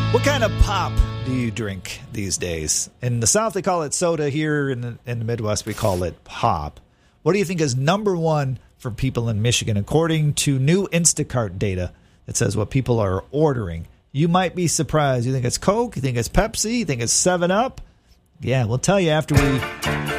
What kind of pop do you drink these days? In the South, they call it soda. Here in the Midwest, we call it pop. What do you think is number one for people in Michigan, according to new Instacart data that says what people are ordering? You might be surprised. You think it's Coke? You think it's Pepsi? You think it's 7-Up? Yeah, we'll tell you after we